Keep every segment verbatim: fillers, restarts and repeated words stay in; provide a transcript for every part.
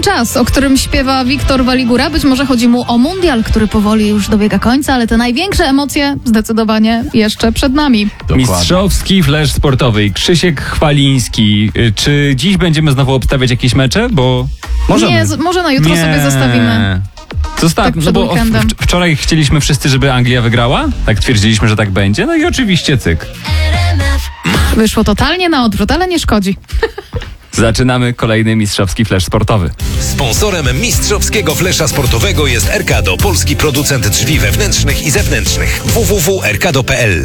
czas, o którym śpiewa Wiktor Waligura. Być może chodzi mu o mundial, który powoli już dobiega końca, ale te największe emocje zdecydowanie jeszcze przed nami. Dokładnie. Mistrzowski flash sportowy. Krzysiek Chwaliński. Czy dziś będziemy znowu obstawiać jakieś mecze? Bo Możemy. Nie, z- może na jutro Nie. sobie zostawimy. Zostaw, Tak no przed bo weekendem. w- wczoraj chcieliśmy wszyscy, żeby Anglia wygrała. Tak twierdziliśmy, że tak będzie. No i oczywiście cyk. Wyszło totalnie na odwrót, ale nie szkodzi. Zaczynamy kolejny mistrzowski flash sportowy. Sponsorem mistrzowskiego flesza sportowego jest Erkado, polski producent drzwi wewnętrznych i zewnętrznych. w w w kropka erkado kropka p l.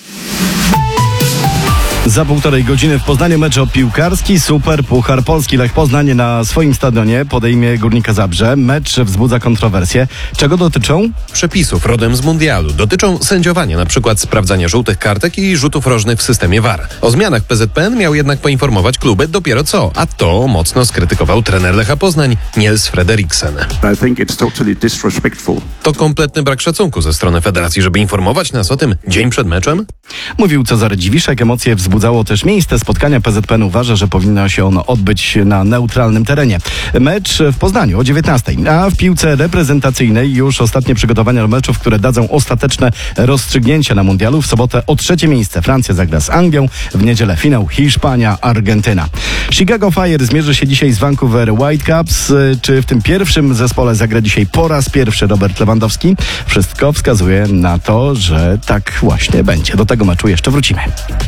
Za półtorej godziny w Poznaniu mecz o piłkarski Super Puchar Polski. Lech Poznań na swoim stadionie podejmie Górnika Zabrze. Mecz wzbudza kontrowersje. Czego dotyczą? Przepisów rodem z mundialu dotyczą sędziowania, na przykład sprawdzania żółtych kartek i rzutów rożnych w systemie V A R. O zmianach P Z P N miał jednak poinformować kluby dopiero co, a to mocno skrytykował trener Lecha Poznań Niels Frederiksen. I think it's totally disrespectful. To kompletny brak szacunku ze strony federacji, żeby informować nas o tym dzień przed meczem? Mówił Cezary Dziwiszek. Emocje wzbudzało też miejsce spotkania. P Z P N uważa, że powinno się ono odbyć na neutralnym terenie. Mecz w Poznaniu o dziewiętnastej. A w piłce reprezentacyjnej już ostatnie przygotowania do meczów, które dadzą ostateczne rozstrzygnięcie na mundialu. W sobotę o trzecie miejsce Francja zagra z Anglią. W niedzielę finał Hiszpania-Argentyna. Chicago Fire zmierzy się dzisiaj z Vancouver Whitecaps. Czy w tym pierwszym zespole zagra dzisiaj po raz pierwszy Robert Lewandowski? Wszystko wskazuje na to, że tak właśnie będzie. Do tego meczu jeszcze wrócimy.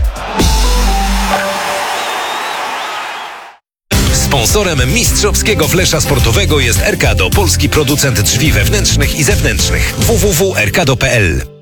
Sponsorem mistrzowskiego flesza sportowego jest Erkado, polski producent drzwi wewnętrznych i zewnętrznych. w w w kropka erkado kropka p l.